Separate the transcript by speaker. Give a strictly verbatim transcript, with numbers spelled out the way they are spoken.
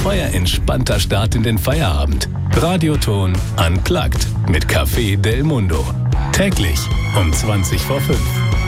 Speaker 1: feuerentspannter Start in den Feierabend. Radioton Unplugged mit Café Del Mundo. Täglich um zwanzig vor fünf.